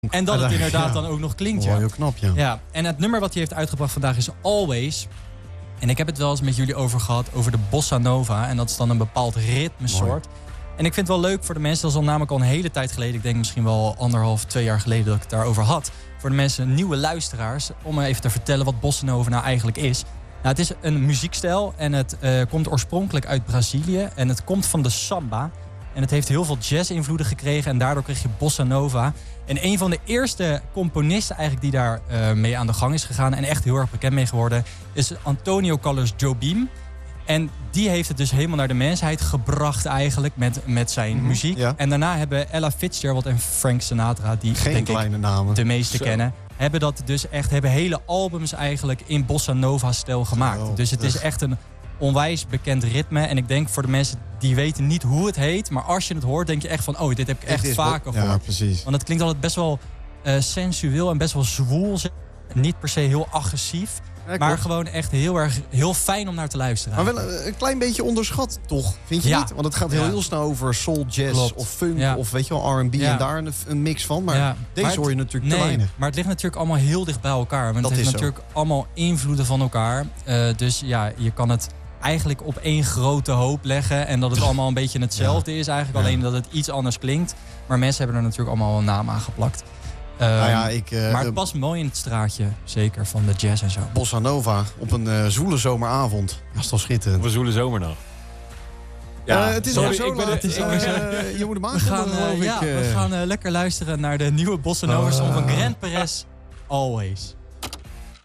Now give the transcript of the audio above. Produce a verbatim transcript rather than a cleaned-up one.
En dat het inderdaad ja. dan ook nog klinkt. Oh, ja. heel knap, ja. ja. En het nummer wat hij heeft uitgebracht vandaag is Always. En ik heb het wel eens met jullie over gehad, over de bossa nova. En dat is dan een bepaald ritmesoort. En ik vind het wel leuk voor de mensen, dat is al namelijk al een hele tijd geleden. Ik denk misschien wel anderhalf, twee jaar geleden dat ik het daarover had. Voor de mensen, nieuwe luisteraars, om even te vertellen wat bossa nova nou eigenlijk is. Nou, het is een muziekstijl en het uh, komt oorspronkelijk uit Brazilië. En het komt van de samba. En het heeft heel veel jazz-invloeden gekregen en daardoor kreeg je bossa nova. En een van de eerste componisten eigenlijk die daar uh, mee aan de gang is gegaan en echt heel erg bekend mee geworden, is Antonio Carlos Jobim. En die heeft het dus helemaal naar de mensheid gebracht eigenlijk met, met zijn mm-hmm, muziek. Ja. En daarna hebben Ella Fitzgerald en Frank Sinatra, die Geen denk kleine ik namen. de meeste Zo. kennen, hebben dat dus echt, hebben hele albums eigenlijk in bossa nova stijl gemaakt. Oh, dus het is echt een onwijs bekend ritme. En ik denk voor de mensen die weten niet hoe het heet, maar als je het hoort, denk je echt van, oh, dit heb ik echt vaker gehoord. Ja, precies. Want het klinkt altijd best wel uh, sensueel en best wel zwoel. Niet per se heel agressief. Ja, maar gewoon echt heel erg heel fijn om naar te luisteren. Maar wel een, een klein beetje onderschat, toch? Vind je ja. niet? Want het gaat heel, ja. heel snel over soul, jazz Klopt. of funk ja. of weet je wel, R en B ja. en daar een, een mix van. Maar ja. deze maar hoor je natuurlijk nee, te weinig. Maar het ligt natuurlijk allemaal heel dicht bij elkaar. Want dat het heeft is natuurlijk zo. allemaal invloeden van elkaar. Uh, dus ja, je kan het eigenlijk op één grote hoop leggen. En dat het allemaal een beetje hetzelfde ja. is eigenlijk. Ja. Alleen dat het iets anders klinkt. Maar mensen hebben er natuurlijk allemaal een naam aan geplakt. Um, nou ja, ik, uh, maar het past mooi in het straatje, zeker, van de jazz en zo. Bossa nova op een uh, zwoele zomeravond. Dat is toch schitterend. Op een zwoele zomernacht. Ja, uh, het is sorry, zo ik ben laat. het, Uh, uh, je moet hem aankondigen, geloof uh, ik. Ja, uh. we gaan uh, lekker luisteren naar de nieuwe Bossa Nova song uh. van Grant Perez, Always.